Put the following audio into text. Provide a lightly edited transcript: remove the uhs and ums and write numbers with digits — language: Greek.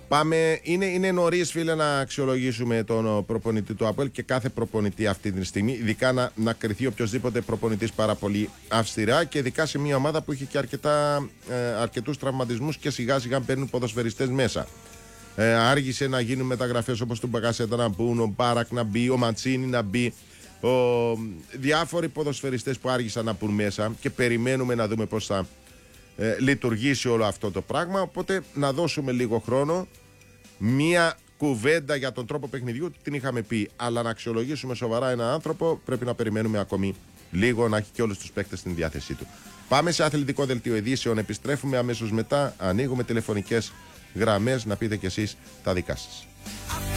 Πάμε, είναι νωρίς, φίλε, να αξιολογήσουμε τον προπονητή του ΑΠΟΕΛ και κάθε προπονητή αυτή τη στιγμή, ειδικά να κριθεί οποιοδήποτε προπονητής πάρα πολύ αυστηρά και ειδικά σε μια ομάδα που είχε και αρκετούς τραυματισμούς και σιγά σιγά μπαίνουν ποδοσφαιριστές μέσα. Άργησε να γίνουν μεταγραφές όπως του Μπακασέτα να μπουν, ο Μπάρακ να μπει, ο Ματσίνη να μπει, διάφοροι ποδοσφαιριστές που άργησαν να μπουν μέσα και περιμένουμε να δούμε πώς θα λειτουργήσει όλο αυτό το πράγμα. Οπότε να δώσουμε λίγο χρόνο. Μία κουβέντα για τον τρόπο παιχνιδιού την είχαμε πει, αλλά να αξιολογήσουμε σοβαρά έναν άνθρωπο πρέπει να περιμένουμε ακόμη λίγο να έχει και όλους τους παίκτες στην διάθεσή του. Πάμε σε αθλητικό δελτίο ειδήσεων, επιστρέφουμε αμέσως μετά, ανοίγουμε τηλεφωνικές γραμμές να πείτε κι εσείς τα δικά σας.